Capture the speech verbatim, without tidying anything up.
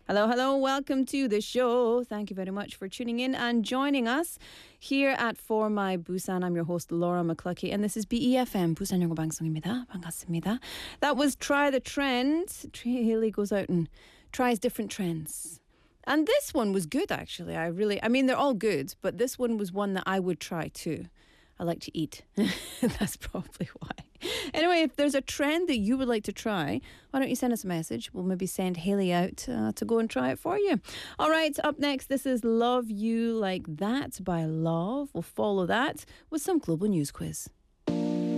Hello, hello. Welcome to the show. Thank you very much for tuning in and joining us here at For My Busan. I'm your host, Laura McCluckey, and this is B E F M, Busan 영어 방송입니다. 반갑습니다. That was Try the Trend. Haley goes out and tries different trends. And this one was good, actually. I really, I mean, they're all good, but this one was one that I would try too. I like to eat. That's probably why. Anyway, if there's a trend that you would like to try, why don't you send us a message? We'll maybe send Haley out uh, to go and try it for you. All right, up next, this is Love You Like That by Love. We'll follow that with some global news quiz.